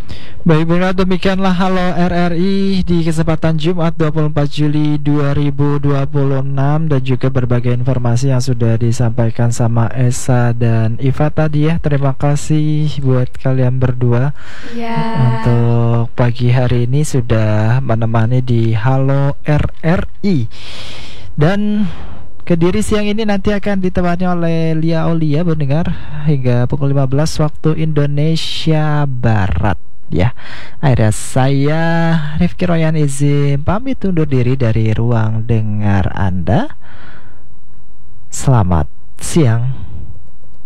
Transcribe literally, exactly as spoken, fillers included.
Baik Bunda, demikianlah Halo R R I di kesempatan Jumat dua puluh empat Juli dua ribu dua puluh enam. Dan juga berbagai informasi yang sudah disampaikan sama Esa dan Iva tadi ya. Terima kasih buat kalian berdua Iya. untuk pagi hari ini sudah menemani di Halo R R I. Dan Kediri siang ini nanti akan ditemani oleh Lia Aulia mendengar hingga pukul lima belas waktu Indonesia Barat ya. Akhirnya saya Rifki Royan izin pamit undur diri dari ruang dengar Anda. Selamat siang.